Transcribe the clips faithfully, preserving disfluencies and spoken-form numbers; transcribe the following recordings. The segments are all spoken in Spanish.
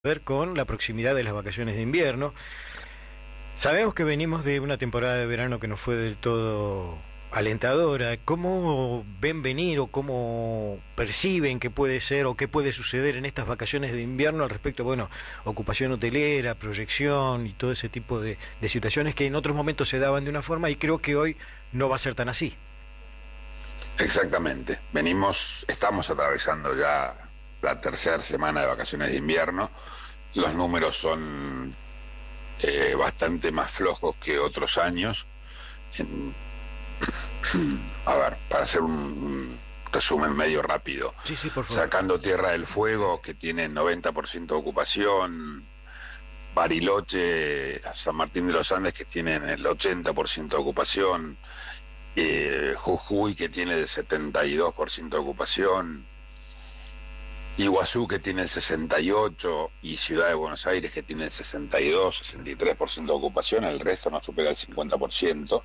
ver con la proximidad de las vacaciones de invierno. Sabemos que venimos de una temporada de verano que no fue del todo alentadora. ¿Cómo ven venir o cómo perciben que puede ser o qué puede suceder en estas vacaciones de invierno al respecto, bueno, ocupación hotelera, proyección y todo ese tipo de, de situaciones que en otros momentos se daban de una forma y creo que hoy no va a ser tan así? Exactamente. Venimos, estamos atravesando ya la tercera semana de vacaciones de invierno. Los números son eh, bastante más flojos que otros años. En, a ver, para hacer un, un resumen medio rápido. Sí, sí, por favor. Sacando Tierra del Fuego, que tiene noventa por ciento de ocupación, Bariloche, San Martín de los Andes, que tienen el ochenta por ciento de ocupación, eh, Jujuy, que tiene el setenta y dos por ciento de ocupación, Iguazú, que tiene el sesenta y ocho por ciento, y Ciudad de Buenos Aires, que tiene el sesenta y dos, sesenta y tres por ciento de ocupación. El resto no supera el cincuenta por ciento.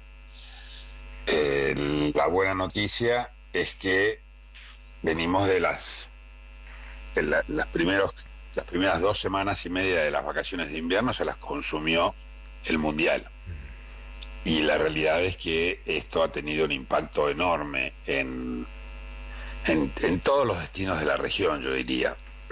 Eh, la buena noticia es que venimos de las de la, las primeros las primeras dos semanas y media de las vacaciones de invierno se las consumió el Mundial, y la realidad es que esto ha tenido un impacto enorme en En, en todos los destinos de la región, yo diría.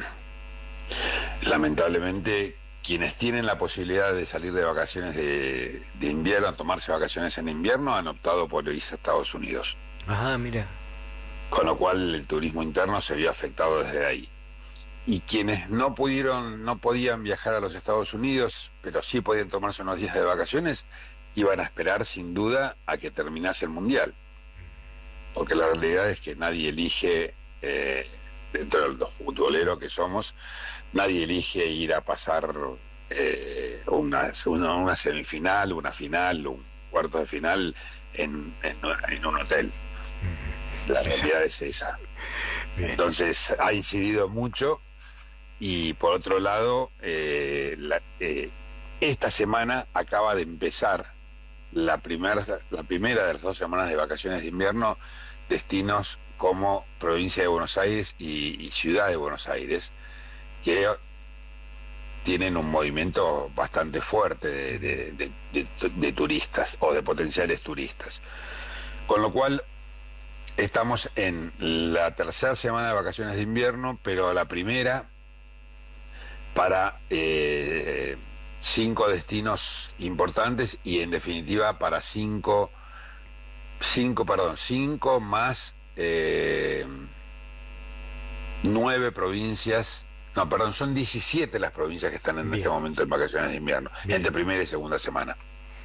Lamentablemente, quienes tienen la posibilidad de salir de vacaciones de, de invierno, tomarse vacaciones en invierno, han optado por irse a Estados Unidos. Ajá, mira. Con lo cual el turismo interno se vio afectado desde ahí. Y quienes no pudieron, no podían viajar a los Estados Unidos, pero sí podían tomarse unos días de vacaciones, iban a esperar sin duda a que terminase el Mundial. Porque la realidad es que nadie elige, eh, dentro de los futboleros que somos, nadie elige ir a pasar eh, una, una, una semifinal, una final, un cuarto de final en, en, en un hotel. La realidad es esa. Entonces ha incidido mucho, y por otro lado, eh, la, eh, esta semana acaba de empezar la primera, la primera de las dos semanas de vacaciones de invierno, destinos como provincia de Buenos Aires y, y ciudad de Buenos Aires, que tienen un movimiento bastante fuerte de, de, de, de, de turistas o de potenciales turistas. Con lo cual, estamos en la tercera semana de vacaciones de invierno, pero la primera para eh, cinco destinos importantes, y en definitiva para cinco cinco, perdón, cinco más eh, nueve provincias, no, perdón, son diecisiete las provincias que están en Bien. este momento en vacaciones de invierno, Bien. entre primera y segunda semana.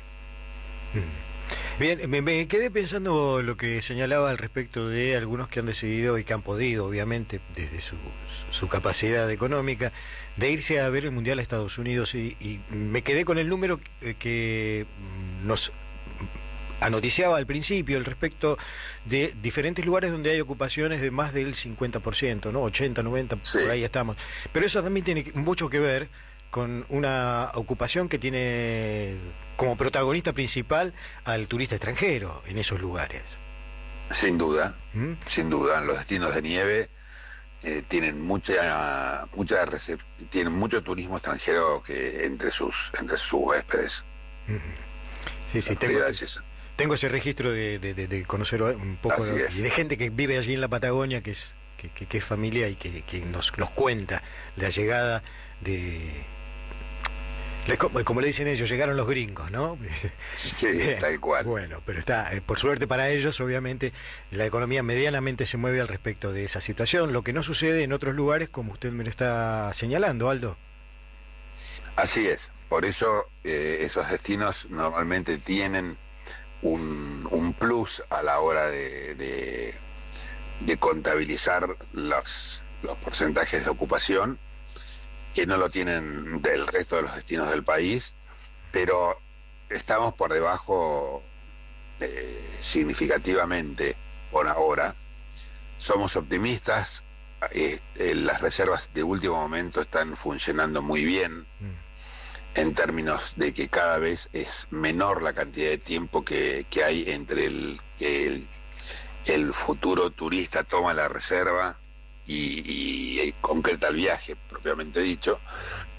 Bien, me, me quedé pensando lo que señalaba al respecto de algunos que han decidido y que han podido, obviamente, desde su, su capacidad económica, de irse a ver el Mundial a Estados Unidos, y, y me quedé con el número que, que nos anoticiaba al principio al respecto de diferentes lugares donde hay ocupaciones de más del cincuenta por ciento, ¿no? ochenta, noventa, sí. Por ahí estamos. Pero eso también tiene mucho que ver con una ocupación que tiene como protagonista principal al turista extranjero en esos lugares. Sin duda, ¿Mm? sin duda. Los destinos de nieve eh, tienen mucha, mucha tienen mucho turismo extranjero que entre sus entre sus huéspedes. Uh-huh. Sí, sí, tengo, es esa. tengo ese registro de, de, de, de conocer un poco de, y de gente que vive allí en la Patagonia, que es que, que, que es familia y que, que nos, nos cuenta la llegada de... Como, como le dicen ellos, llegaron los gringos, ¿no? Sí, tal cual. Bueno, pero está, por suerte para ellos, obviamente, la economía medianamente se mueve al respecto de esa situación, lo que no sucede en otros lugares, como usted me lo está señalando, Aldo. Así es, por eso eh, esos destinos normalmente tienen un, un plus a la hora de, de, de contabilizar los, los porcentajes de ocupación, que no lo tienen del resto de los destinos del país, pero estamos por debajo eh, significativamente por ahora. Somos optimistas, eh, eh, las reservas de último momento están funcionando muy bien, mm. en términos de que cada vez es menor la cantidad de tiempo que, que hay entre el que el, el futuro turista toma la reserva y, y concreta el viaje propiamente dicho,